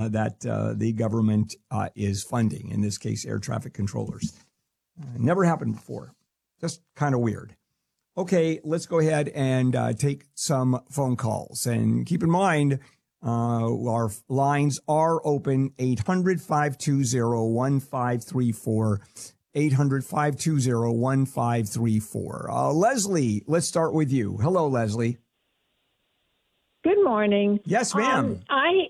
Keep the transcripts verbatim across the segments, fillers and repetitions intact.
uh, that uh, the government uh, is funding, in this case, air traffic controllers. Uh, never happened before. Just kind of weird. Okay, let's go ahead and uh, take some phone calls. And keep in mind, uh, our lines are open, eight hundred, five two zero, one five three four, eight hundred, five two zero, one five three four. Uh, Leslie, let's start with you. Hello, Leslie. Good morning. Yes, ma'am. Um, I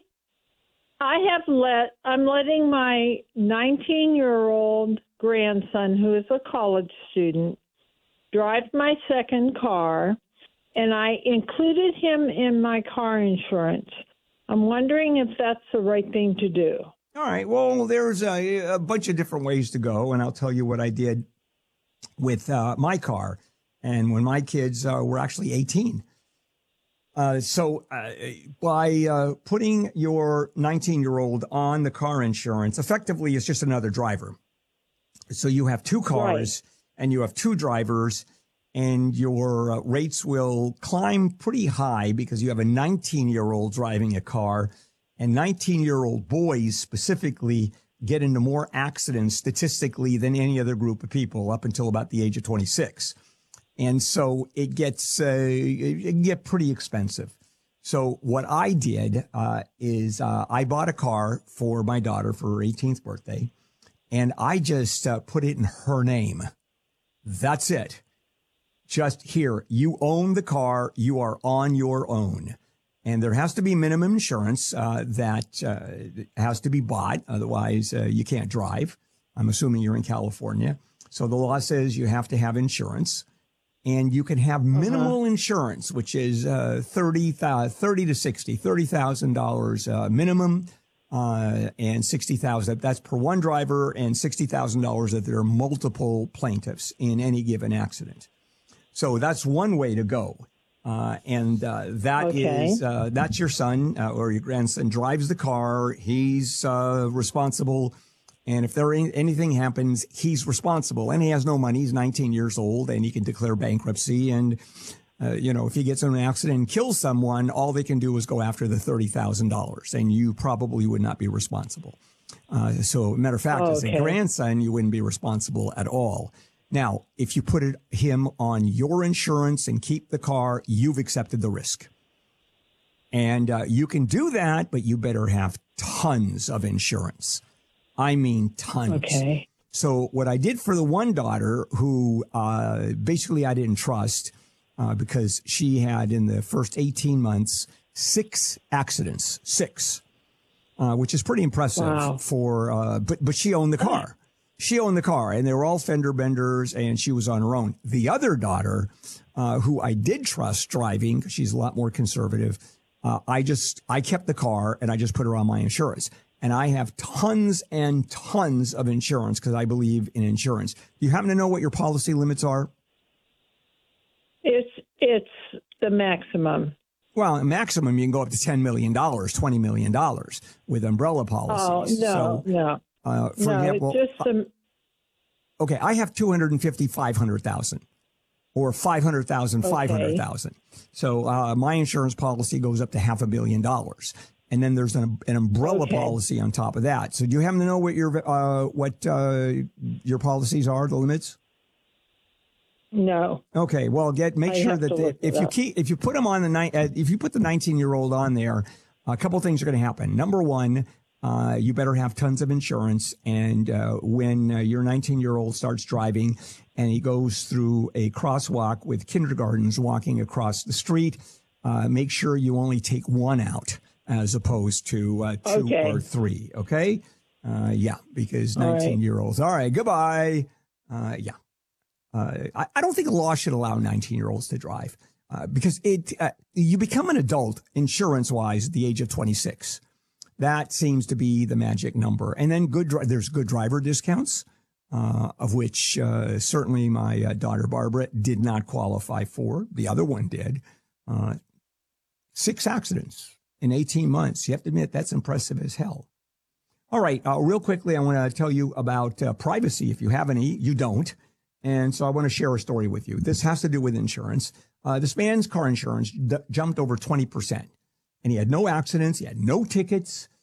I have let I'm letting my nineteen-year-old grandson, who is a college student, drive my second car, and I included him in my car insurance. I'm wondering if that's the right thing to do. All right. Well, there's a, a bunch of different ways to go, and I'll tell you what I did with uh, my car, and when my kids uh, were actually eighteen. Uh, so uh, by uh, putting your nineteen-year-old on the car insurance, effectively it's just another driver. So you have two cars right. and you have two drivers, and your uh, rates will climb pretty high because you have a nineteen-year-old driving a car, and nineteen-year-old boys specifically get into more accidents statistically than any other group of people up until about the age of twenty-six. And so it gets uh, it can get pretty expensive. So what I did uh, is uh, I bought a car for my daughter for her eighteenth birthday, and I just uh, put it in her name. That's it. Just here, you own the car. You are on your own. And there has to be minimum insurance uh, that uh, has to be bought. Otherwise, uh, you can't drive. I'm assuming you're in California. So the law says you have to have insurance. And you can have minimal uh-huh. insurance, which is uh, thirty, thirty to sixty, thirty thousand dollars uh, minimum, uh, and sixty thousand. That's per one driver, and sixty thousand dollars if there are multiple plaintiffs in any given accident. So that's one way to go, uh, and uh, that okay. is uh, that's your son uh, or your grandson drives the car. He's uh, responsible. And if there anything happens, he's responsible, and he has no money. He's nineteen years old, and he can declare bankruptcy. And, uh, you know, if he gets in an accident and kills someone, all they can do is go after the thirty thousand dollars, and you probably would not be responsible. Uh, so, matter of fact, oh, okay. as a grandson, you wouldn't be responsible at all. Now, if you put it, him on your insurance and keep the car, you've accepted the risk. And uh, you can do that, but you better have tons of insurance. I mean, tons. Okay. So what I did for the one daughter who uh, basically I didn't trust uh, because she had in the first eighteen months, six accidents, six, uh, which is pretty impressive wow. for, uh, but, but she owned the car. She owned the car, and they were all fender benders, and she was on her own. The other daughter, uh, who I did trust driving, because she's a lot more conservative, uh, I just, I kept the car, and I just put her on my insurance. And I have tons and tons of insurance because I believe in insurance. Do you happen to know what your policy limits are? It's it's the maximum. Well, maximum, you can go up to ten million dollars, twenty million dollars with umbrella policies. Oh, no, so, no. Uh, for no, example, it's just some... Okay, I have two hundred fifty, five hundred thousand or five hundred thousand, okay. five hundred thousand. So uh, my insurance policy goes up to half a billion dollars. And then there's an, an umbrella okay. policy on top of that. So do you happen to know what your uh, what uh, your policies are, the limits? No. Okay. Well, get make I sure that the, if you up. keep if you put them on the ni- uh, if you put the nineteen year old on there, a couple things are going to happen. Number one, uh, you better have tons of insurance. And uh, when uh, your nineteen year old starts driving and he goes through a crosswalk with kindergartens walking across the street, uh, make sure you only take one out, as opposed to uh, two okay. or three. Okay. Uh, yeah, because nineteen year olds. All right. Goodbye. Uh, yeah. Uh, I, I don't think the law should allow nineteen year olds to drive uh, because it, uh, you become an adult insurance wise at the age of twenty-six. That seems to be the magic number. And then good, dri- there's good driver discounts, uh, of which, uh, certainly my uh, daughter Barbara did not qualify for. The other one did. Uh, six accidents in eighteen months. You have to admit that's impressive as hell. All right. Uh, real quickly, I want to tell you about uh, privacy. If you have any, you don't. And so I want to share a story with you. This has to do with insurance. Uh, this man's car insurance d- jumped over twenty percent. And he had no accidents. He had no tickets.